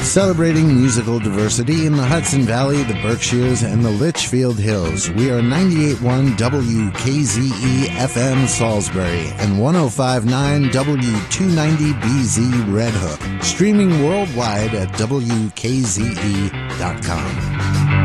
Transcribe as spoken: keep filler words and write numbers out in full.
Celebrating musical diversity in the Hudson Valley, the Berkshires, and the Litchfield Hills. We are ninety-eight point one W K Z E F M Salisbury and one oh five point nine W two ninety B Z Red Hook. Streaming worldwide at W K Z E dot com.